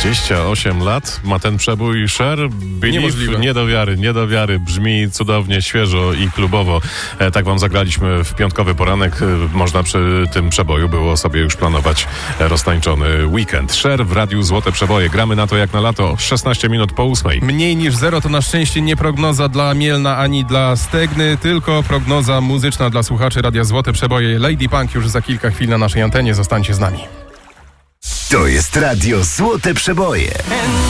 28 lat ma ten przebój Cher. Niemożliwe. Nie do wiary. Brzmi cudownie, świeżo i klubowo. Tak wam zagraliśmy w piątkowy poranek. Można przy tym przeboju było sobie już planować roztańczony weekend. Cher w Radiu Złote Przeboje. Gramy na to jak na lato. 16 minut po 8. Mniej niż 0 to na szczęście nie prognoza dla Mielna ani dla Stegny, tylko prognoza muzyczna dla słuchaczy Radia Złote Przeboje. Lady Punk już za kilka chwil na naszej antenie. Zostańcie z nami. To jest Radio Złote Przeboje.